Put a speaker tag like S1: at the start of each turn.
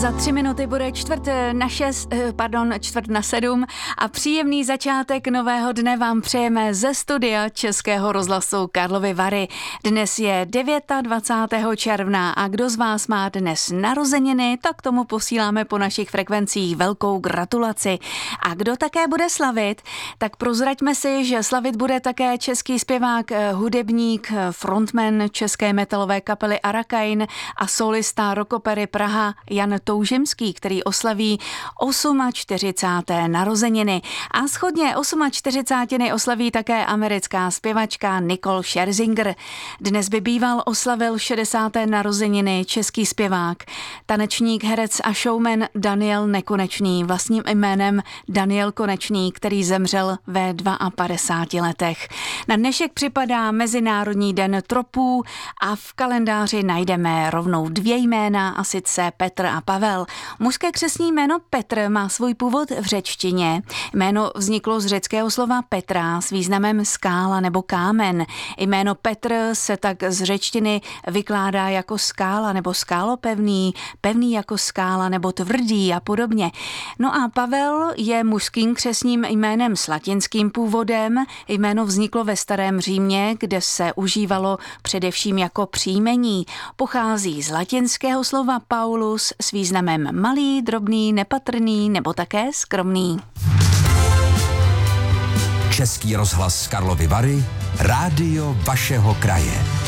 S1: Za 3 minuty bude 6:45 a příjemný začátek nového dne vám přejeme ze studia Českého rozhlasu Karlovy Vary. Dnes je 29. června a kdo z vás má dnes narozeniny, tak tomu posíláme po našich frekvencích velkou gratulaci. A kdo také bude slavit, tak prozraďme si, že slavit bude také český zpěvák, hudebník, frontman české metalové kapely Arakain a solista rockopery Praha Jan Toužimský, který oslaví 48. narozeniny. A shodně 48. oslaví také americká zpěvačka Nicole Scherzinger. Dnes by býval oslavil 60. narozeniny český zpěvák, tanečník, herec a showman Daniel Nekonečný, vlastním jménem Daniel Konečný, který zemřel ve 52 letech. Na dnešek připadá Mezinárodní den tropů a v kalendáři najdeme rovnou 2 jména, a sice Petr a Pavel. Mužské křestní jméno Petr má svůj původ v řečtině. Jméno vzniklo z řeckého slova Petra s významem skála nebo kámen. Jméno Petr se tak z řečtiny vykládá jako skála nebo skálopevný, pevný jako skála nebo tvrdý a podobně. No a Pavel je mužským křestním jménem s latinským původem. Jméno vzniklo ve Starém Římě, kde se užívalo především jako příjmení. Pochází z latinského slova Paulus s významem malý, drobný, nepatrný nebo také skromný.
S2: Český rozhlas Karlovy Vary, rádio vašeho kraje.